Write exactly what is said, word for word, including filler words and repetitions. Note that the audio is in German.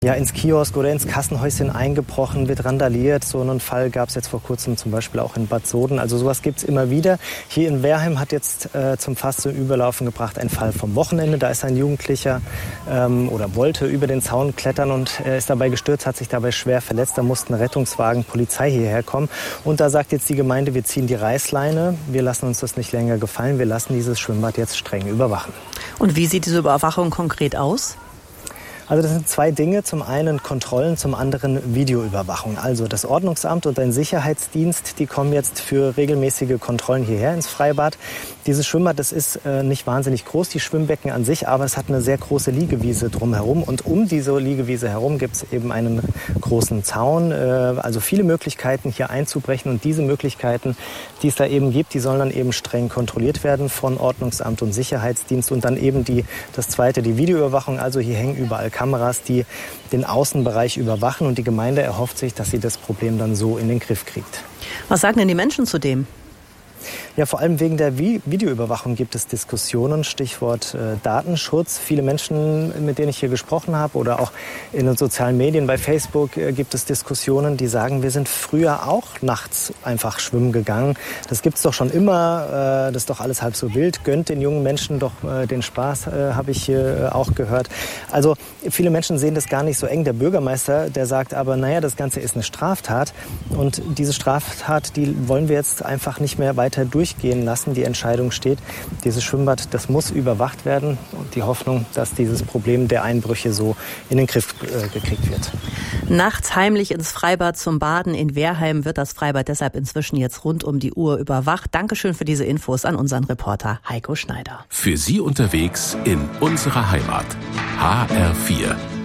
ja, ins Kiosk oder ins Kassenhäuschen eingebrochen, wird randaliert. So einen Fall gab es jetzt vor kurzem zum Beispiel auch in Bad Soden. Also sowas gibt es immer wieder. Hier in Wehrheim hat jetzt äh, zum Fass zum Überlaufen gebracht ein Fall vom Wochenende. Da ist ein Jugendlicher ähm, oder wollte über den Zaun klettern und äh, ist dabei gestürzt, hat sich dabei schwer verletzt. Da mussten Rettungswagen, Polizei hierher kommen. Und da sagt jetzt die Gemeinde, wir ziehen die Reißleine. Wir lassen uns das nicht länger gefallen. Wir lassen dieses Schwimmbad jetzt streng überwachen. Und wie sieht diese Überwachung konkret aus? Also das sind zwei Dinge. Zum einen Kontrollen, zum anderen Videoüberwachung. Also das Ordnungsamt und ein Sicherheitsdienst, die kommen jetzt für regelmäßige Kontrollen hierher ins Freibad. Dieses Schwimmbad, das ist äh, nicht wahnsinnig groß, die Schwimmbecken an sich, aber es hat eine sehr große Liegewiese drumherum. Und um diese Liegewiese herum gibt es eben einen großen Zaun. Äh, also viele Möglichkeiten hier einzubrechen. Und diese Möglichkeiten, die es da eben gibt, die sollen dann eben streng kontrolliert werden von Ordnungsamt und Sicherheitsdienst. Und dann eben die, das Zweite, die Videoüberwachung. Also hier hängen überall Kameras, die den Außenbereich überwachen. Und die Gemeinde erhofft sich, dass sie das Problem dann so in den Griff kriegt. Was sagen denn die Menschen zu dem? Ja, vor allem wegen der Videoüberwachung gibt es Diskussionen, Stichwort äh, Datenschutz. Viele Menschen, mit denen ich hier gesprochen habe oder auch in den sozialen Medien, bei Facebook äh, gibt es Diskussionen, die sagen, wir sind früher auch nachts einfach schwimmen gegangen. Das gibt's doch schon immer, äh, das ist doch alles halb so wild. Gönnt den jungen Menschen doch äh, den Spaß, äh, habe ich hier äh, auch gehört. Also viele Menschen sehen das gar nicht so eng. Der Bürgermeister, der sagt aber, naja, das Ganze ist eine Straftat und diese Straftat, die wollen wir jetzt einfach nicht mehr weiter durchgehen lassen. Die Entscheidung steht, dieses Schwimmbad, das muss überwacht werden. Und die Hoffnung, dass dieses Problem der Einbrüche so in den Griff äh, gekriegt wird. Nachts heimlich ins Freibad zum Baden in Wehrheim wird das Freibad deshalb inzwischen jetzt rund um die Uhr überwacht. Dankeschön für diese Infos an unseren Reporter Heiko Schneider. Für Sie unterwegs in unserer Heimat. H R vier.